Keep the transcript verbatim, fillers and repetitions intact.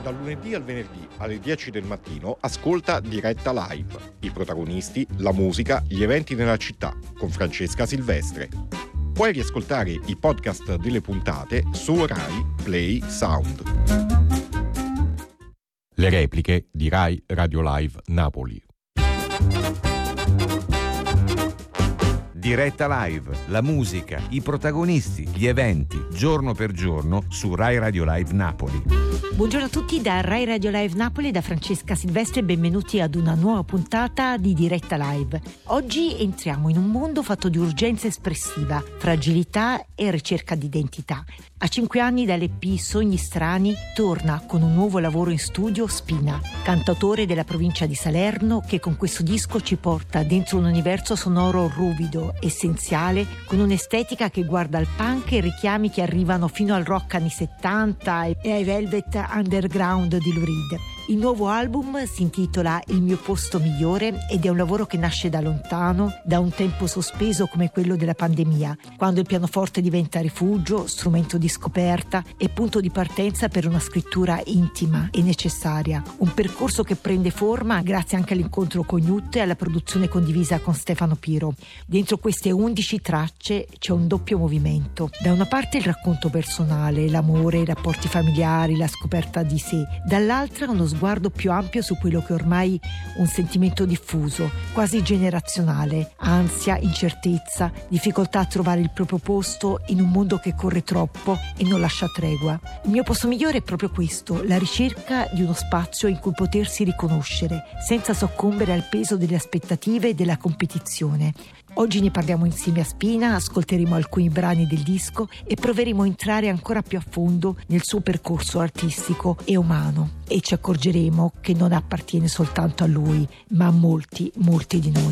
Dal lunedì al venerdì alle dieci del mattino ascolta Diretta Live. I protagonisti, la musica, gli eventi nella città con Francesca Silvestre. Puoi riascoltare i podcast delle puntate su Rai Play Sound. Le repliche di Rai Radio Live Napoli. Diretta Live, la musica, i protagonisti, gli eventi, giorno per giorno su Rai Radio Live Napoli. Buongiorno a tutti da Rai Radio Live Napoli, da Francesca Silvestre e benvenuti ad una nuova puntata di Diretta Live. Oggi entriamo in un mondo fatto di urgenza espressiva, fragilità e ricerca di identità. A cinque anni dall'E P Sogni Strani torna con un nuovo lavoro in studio Spina, cantautore della provincia di Salerno che con questo disco ci porta dentro un universo sonoro ruvido, essenziale, con un'estetica che guarda al punk e richiami che arrivano fino al rock anni settanta e ai Velvet Underground di Lou Reed. Il nuovo album si intitola Il mio posto migliore ed è un lavoro che nasce da lontano, da un tempo sospeso come quello della pandemia, quando il pianoforte diventa rifugio, strumento di scoperta e punto di partenza per una scrittura intima e necessaria. Un percorso che prende forma grazie anche all'incontro con Newt e alla produzione condivisa con Stefano Piro. Dentro queste undici tracce c'è un doppio movimento. Da una parte il racconto personale, l'amore, i rapporti familiari, la scoperta di sé. Dall'altra uno sguardo più ampio su quello che ormai è un sentimento diffuso, quasi generazionale, ansia, incertezza, difficoltà a trovare il proprio posto in un mondo che corre troppo e non lascia tregua. Il mio posto migliore è proprio questo, la ricerca di uno spazio in cui potersi riconoscere, senza soccombere al peso delle aspettative e della competizione. Oggi ne parliamo insieme a Spina, ascolteremo alcuni brani del disco e proveremo a entrare ancora più a fondo nel suo percorso artistico e umano. E ci accorgeremo che non appartiene soltanto a lui, ma a molti, molti di noi.